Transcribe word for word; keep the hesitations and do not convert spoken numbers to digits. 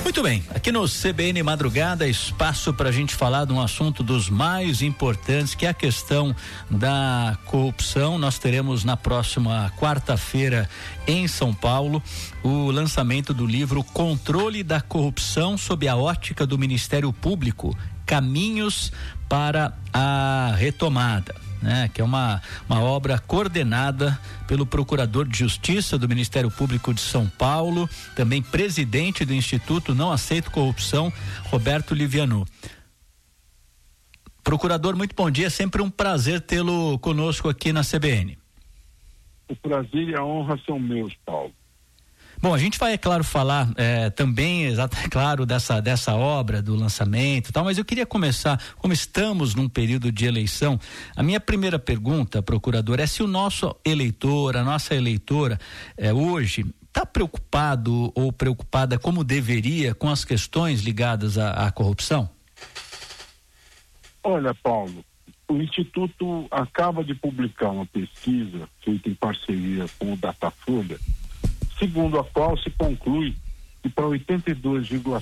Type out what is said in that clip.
Muito bem, aqui no C B N Madrugada, espaço para a gente falar de um assunto dos mais importantes, que é a questão da corrupção. Nós teremos na próxima quarta-feira em São Paulo o lançamento do livro Controle da Corrupção sob a ótica do Ministério Público, Caminhos para a Retomada. Né, que é uma, uma obra coordenada pelo Procurador de Justiça do Ministério Público de São Paulo, também presidente do Instituto Não Aceito Corrupção, Roberto Livianu. Procurador, muito bom dia, sempre um prazer tê-lo conosco aqui na C B N. O prazer e a honra são meus, Paulo. Bom, a gente vai, é claro, falar é, também, exato, é claro, dessa, dessa obra, do lançamento e tal, mas eu queria começar, como estamos num período de eleição, a minha primeira pergunta, procurador, é se o nosso eleitor, a nossa eleitora, é, hoje, está preocupado ou preocupada como deveria com as questões ligadas à, à corrupção? Olha, Paulo, o Instituto acaba de publicar uma pesquisa feita em parceria com o Datafolha, segundo a qual se conclui que para oitenta e dois vírgula